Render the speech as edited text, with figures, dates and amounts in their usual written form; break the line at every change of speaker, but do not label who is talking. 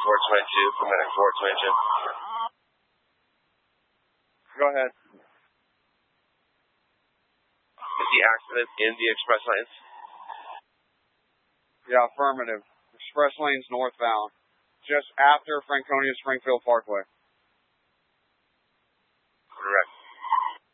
422 for medic 422.
Go ahead.
Is the accident in the express lanes?
Yeah, affirmative. Express lanes northbound. Just after Franconia Springfield Parkway.
Correct.